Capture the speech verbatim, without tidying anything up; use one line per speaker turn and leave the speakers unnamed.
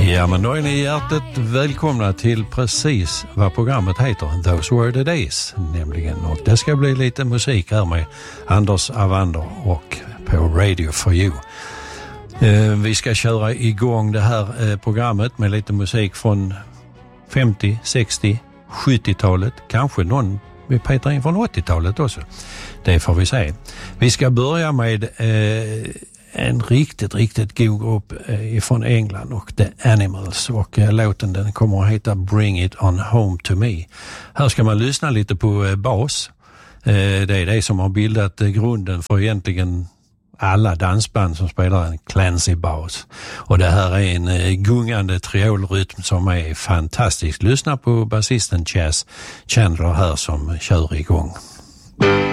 Ja, men då är ni hjärtligt välkomna till precis vad programmet heter, Those Were the Days, nämligen. Och det ska bli lite musik här med Anders Avander och på Radio for You. Eh, vi ska köra igång det här eh, programmet med lite musik från femtio, sextio, sjuttiotalet, kanske någon vi petar in från åttiotalet också. Det får vi se. Vi ska börja med eh, en riktigt, riktigt god grupp eh, ifrån England och The Animals, och eh, låten den kommer att heta Bring It On Home To Me. Här ska man lyssna lite på eh, bas. Eh, det är det som har bildat eh, grunden för egentligen alla dansband som spelar en Clancy bas. Och det här är en eh, gungande triolrytm som är fantastisk. Lyssna på basisten Chas Chandler här som kör igång.